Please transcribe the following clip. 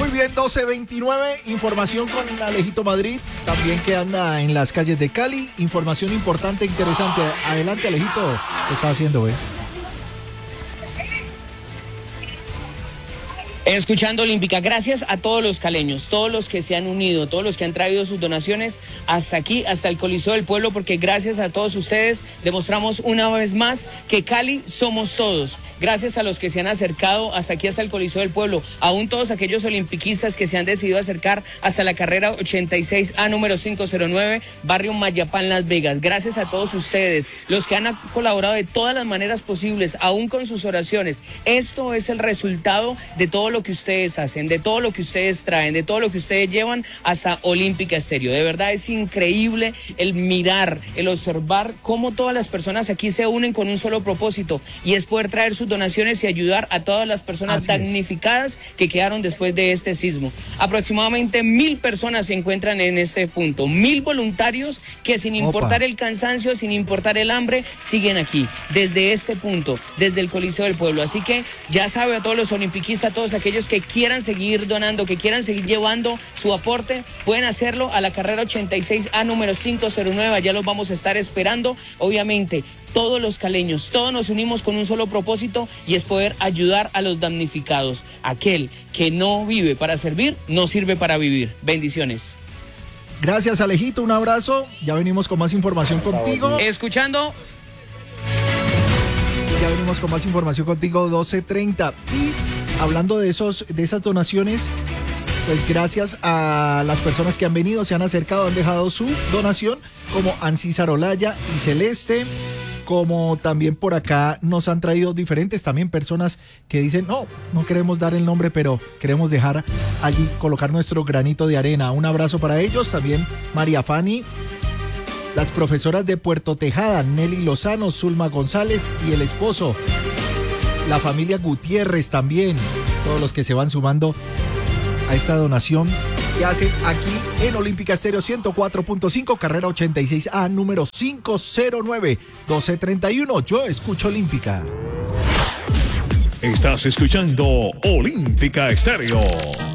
bien, 12:29, información con Alejito Madrid, también que anda en las calles de Cali, información importante, interesante. Adelante, Alejito, ¿qué está haciendo, Escuchando Olímpica, gracias a todos los caleños, todos los que se han unido, todos los que han traído sus donaciones hasta aquí, hasta el Coliseo del Pueblo, porque gracias a todos ustedes demostramos una vez más que Cali somos todos. Gracias a los que se han acercado hasta aquí, hasta el Coliseo del Pueblo, aún todos aquellos olimpiquistas que se han decidido acercar hasta la carrera 86A número 509, barrio Mayapán, Las Vegas. Gracias a todos ustedes, los que han colaborado de todas las maneras posibles, aún con sus oraciones. Esto es el resultado de todo lo que ustedes hacen, de todo lo que ustedes traen, de todo lo que ustedes llevan hasta Olímpica Estéreo. De verdad es increíble el mirar, el observar cómo todas las personas aquí se unen con un solo propósito, y es poder traer sus donaciones y ayudar a todas las personas damnificadas que quedaron después de este sismo. Aproximadamente 1,000 personas se encuentran en este punto, 1,000 voluntarios que sin importar el cansancio, sin importar el hambre, siguen aquí, desde este punto, desde el Coliseo del Pueblo. Así que ya sabe, a todos los olimpiquistas, a todos aquellos que quieran seguir donando, que quieran seguir llevando su aporte, pueden hacerlo a la carrera 86A número 509, allá los vamos a estar esperando. Obviamente, todos los caleños, todos nos unimos con un solo propósito, y es poder ayudar a los damnificados. Aquel que no vive para servir, no sirve para vivir. Bendiciones. Gracias, Alejito, un abrazo. Ya venimos con más información contigo. Escuchando. Ya venimos con más información contigo, 12:30. Y hablando de esas donaciones, pues gracias a las personas que han venido, se han acercado, han dejado su donación, como Ancísar Olaya y Celeste, como también por acá nos han traído diferentes también personas que dicen, no queremos dar el nombre, pero queremos dejar allí, colocar nuestro granito de arena. Un abrazo para ellos, también María Fanny, las profesoras de Puerto Tejada, Nelly Lozano, Zulma González y el esposo, la familia Gutiérrez también, todos los que se van sumando a esta donación que hacen aquí en Olímpica Estéreo 104.5, carrera 86A número 509, 12:31. Yo escucho Olímpica. Estás escuchando Olímpica Estéreo.